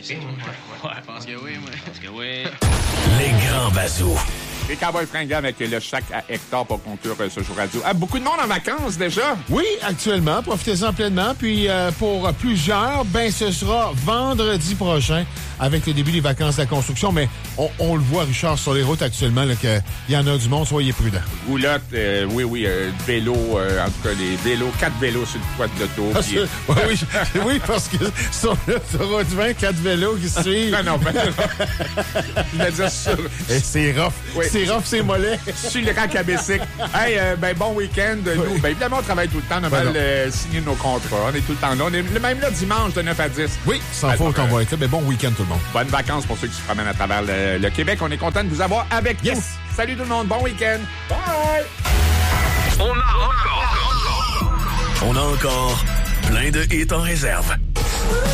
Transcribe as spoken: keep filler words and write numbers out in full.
c'est toi. Ouais, je pense que oui, moi. Je pense que oui. Les grands bazous. Les Cowboys fringants avec le chèque à Hector pour conclure euh, ce jour radio. Ah, beaucoup de monde en vacances déjà. Oui, actuellement. Profitez-en pleinement. Puis euh, pour plusieurs, ben ce sera vendredi prochain avec le début des vacances de la construction. Mais on, on le voit, Richard, sur les routes actuellement, qu'il y en a du monde. Soyez prudents. Roulotte, euh, oui, oui, euh, vélo, euh, en tout cas, les vélos, quatre vélos sur le toit de l'auto. Parce puis, que, oui, oui, je- oui, parce que sur le route vingt-quatre vélos qui se suivent. Non, non, ben, je voulais dire sur, Et c'est rough. Oui. C'est rough, c'est mollet. sur le rack à bicycle. Hey, euh, ben, bon week-end. Nous, ben, évidemment, on travaille tout le temps. On a Ben mal non. euh, signé nos contrats. On est tout le temps là. On est le même là dimanche de neuf à dix. Oui, sans Alors, faute, on euh, va être là. Mais bon week-end, tout le monde. Bonnes vacances pour ceux qui se promènent à travers le, le Québec. On est content de vous avoir avec Yes. nous. Salut tout le monde. Bon week-end. Bye! On a encore, on a encore plein de hits en réserve.